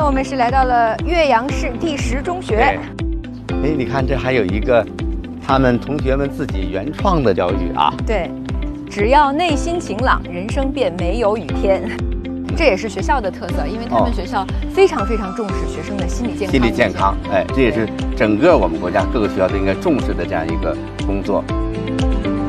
我们是来到了岳阳市第10中学。 哎，你看这还有一个他们同学们自己原创的教育啊。 对，只要内心晴朗，人生便没有雨天。这也是学校的特色，因为他们学校非常非常重视学生的心理健康。 心理健康，哎，这也是整个我们国家各个学校都应该重视的这样一个工作。